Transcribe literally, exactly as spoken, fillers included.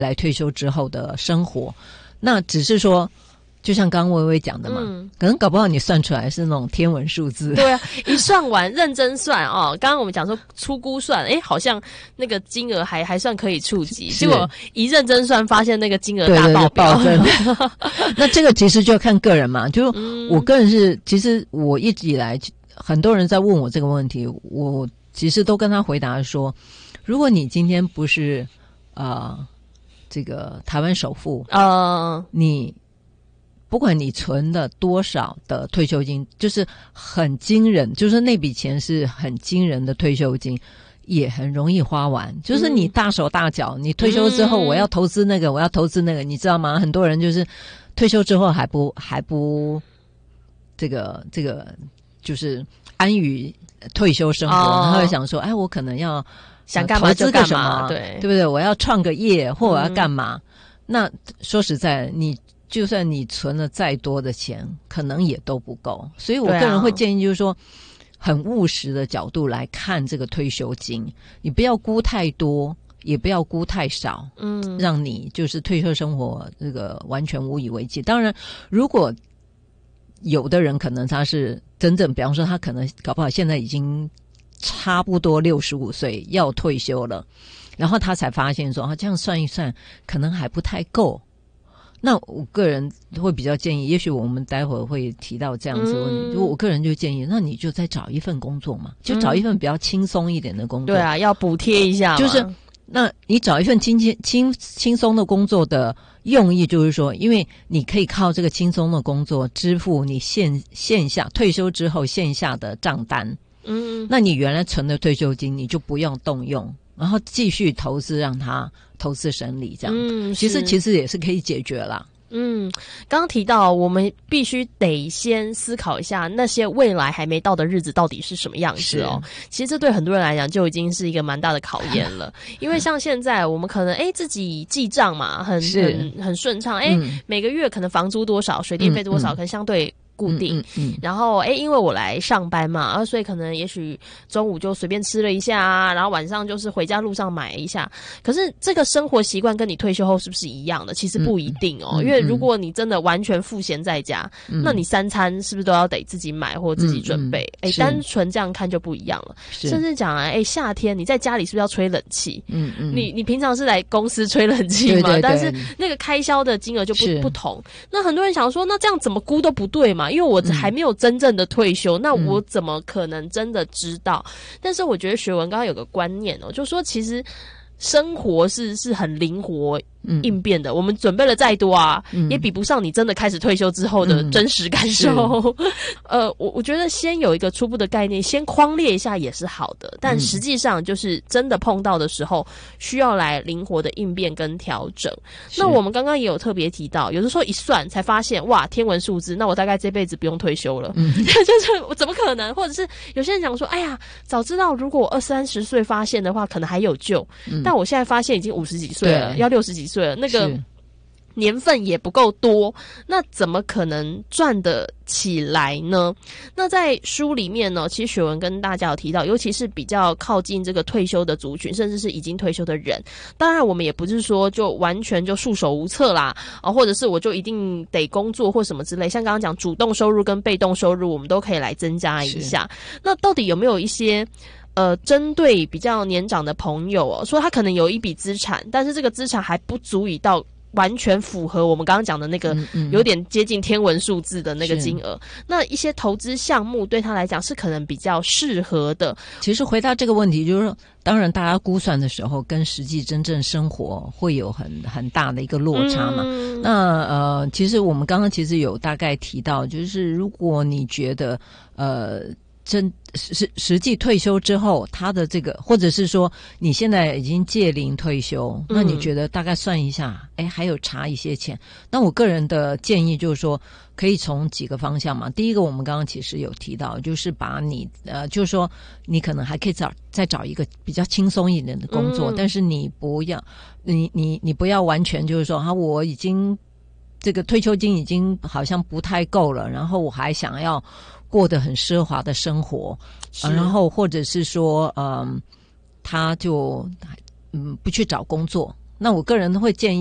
来退休之后的生活。那只是说就像刚刚薇薇讲的嘛、嗯、可能搞不好你算出来是那种天文数字。 对啊，一算完认真算哦，刚刚我们讲说粗估算，诶好像那个金额还还算可以触及，结果一认真算发现那个金额大爆表。 对对对暴增那这个其实就看个人嘛，就我个人是、嗯、其实我一直以来很多人在问我这个问题，我其实都跟他回答说，如果你今天不是呃这个台湾首富，呃你不管你存了多少的退休金，就是很惊人，就是那笔钱是很惊人的退休金，也很容易花完。就是你大手大脚，嗯、你退休之后我要投资那个，我要投资那个，你知道吗？很多人就是退休之后还不还不这个这个就是安于退休生活，哦、然后想说，哎，我可能要想干嘛就干嘛， 对对不对？我要创个业，或我要干嘛？嗯、那说实在，你。就算你存了再多的钱，可能也都不够。所以我个人会建议就是说，很务实的角度来看这个退休金，你不要估太多，也不要估太少，嗯，让你就是退休生活这个完全无以为继。当然，如果有的人可能他是真正，比方说他可能搞不好现在已经差不多六十五岁要退休了，然后他才发现说，啊，这样算一算，可能还不太够。那我个人会比较建议，也许我们待会儿会提到这样子的问题，嗯、我个人就建议，那你就再找一份工作嘛，就找一份比较轻松一点的工作。 对啊，要补贴一下嘛。 就是那你找一份轻轻轻松的工作的用意，就是说，因为你可以靠这个轻松的工作支付你线线下退休之后线下的账单。嗯，那你原来存的退休金你就不用动用。然后继续投资，让他投资审理这样，嗯，其实其实也是可以解决啦。 嗯，刚刚提到我们必须得先思考一下那些未来还没到的日子到底是什么样子哦。其实这对很多人来讲就已经是一个蛮大的考验了，因为像现在我们可能哎自己记账嘛，很很很顺畅，哎、嗯、每个月可能房租多少，水电费多少，嗯、可能相对。固定，嗯嗯嗯、然后哎，因为我来上班嘛，啊，所以可能也许中午就随便吃了一下啊，然后晚上就是回家路上买一下。可是这个生活习惯跟你退休后是不是一样的？其实不一定哦，嗯、因为如果你真的完全赋闲在家，嗯、那你三餐是不是都要得自己买或自己准备？哎、嗯嗯，单纯这样看就不一样了。甚至讲啊，哎，夏天你在家里是不是要吹冷气？嗯嗯，你你平常是来公司吹冷气嘛？对对对，但是那个开销的金额就不不同。那很多人想说，那这样怎么估都不对嘛？因为我还没有真正的退休，嗯、那我怎么可能真的知道？嗯、但是我觉得学文刚刚有个观念哦，就是说其实生活是是很灵活应变的，嗯、我们准备了再多啊，嗯、也比不上你真的开始退休之后的真实感受。嗯、呃，我我觉得先有一个初步的概念，先框列一下也是好的，但实际上就是真的碰到的时候，需要来灵活的应变跟调整。那我们刚刚也有特别提到，有的时候一算才发现，哇，天文数字，那我大概这辈子不用退休了，嗯、就是我怎么可能？或者是有些人讲说，哎呀，早知道如果我二三十岁发现的话，可能还有救，嗯、但我现在发现已经五十几岁了，要六十几岁了，那个年份也不够多，那怎么可能赚得起来呢？那在书里面呢，其实雪文跟大家有提到，尤其是比较靠近这个退休的族群，甚至是已经退休的人，当然我们也不是说就完全就束手无策啦，啊，或者是我就一定得工作或什么之类，像刚刚讲主动收入跟被动收入，我们都可以来增加一下。那到底有没有一些呃，针对比较年长的朋友哦，说他可能有一笔资产，但是这个资产还不足以到完全符合我们刚刚讲的那个有点接近天文数字的那个金额，那一些投资项目对他来讲是可能比较适合的。 其实回答这个问题，就是说当然大家估算的时候跟实际真正生活会有很很大的一个落差嘛。嗯、那呃，其实我们刚刚其实有大概提到，就是如果你觉得呃真实实际退休之后，他的这个，或者是说你现在已经届龄退休，嗯、那你觉得大概算一下，哎，还有差一些钱。那我个人的建议就是说，可以从几个方向嘛。第一个，我们刚刚其实有提到，就是把你呃，就是说你可能还可以找再找一个比较轻松一点的工作，嗯、但是你不要，你你你不要完全就是说，哈，我已经这个退休金已经好像不太够了，然后我还想要过得很奢华的生活，呃、然后或者是说，嗯，他就嗯不去找工作， 那我个人会建议